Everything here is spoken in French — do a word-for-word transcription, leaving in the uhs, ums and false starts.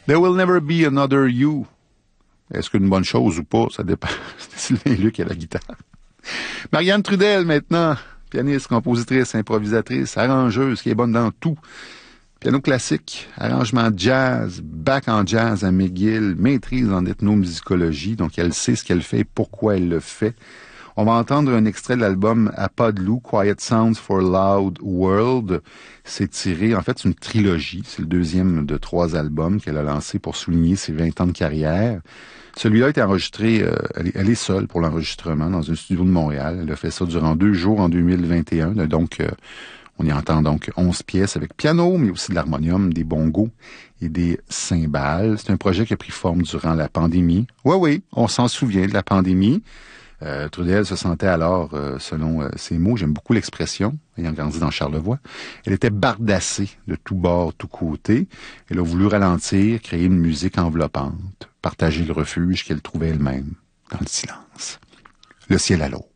There will never be another you. Est-ce qu'une bonne chose ou pas? Ça dépend. C'est Sylvain Luc à la guitare. Marianne Trudel, maintenant. Pianiste, compositrice, improvisatrice, arrangeuse, qui est bonne dans tout. Piano classique, arrangement jazz, bac en jazz à McGill, maîtrise en ethnomusicologie, donc elle sait ce qu'elle fait et pourquoi elle le fait. On va entendre un extrait de l'album À pas de loup, Quiet Sounds for Loud World. C'est tiré, en fait, c'est une trilogie. C'est le deuxième de trois albums qu'elle a lancé pour souligner ses vingt ans de carrière. Celui-là a été enregistré, euh, elle, est, elle est seule pour l'enregistrement dans un studio de Montréal. Elle a fait ça durant deux jours en deux mille vingt et un, donc... Euh, On y entend donc onze pièces avec piano, mais aussi de l'harmonium, des bongos et des cymbales. C'est un projet qui a pris forme durant la pandémie. Oui, oui, on s'en souvient de la pandémie. Euh, Trudel se sentait alors, euh, selon euh, ses mots, j'aime beaucoup l'expression, ayant grandi dans Charlevoix, elle était bardassée de tous bords, tous côtés. Elle a voulu ralentir, créer une musique enveloppante, partager le refuge qu'elle trouvait elle-même dans le silence. Le ciel à l'eau.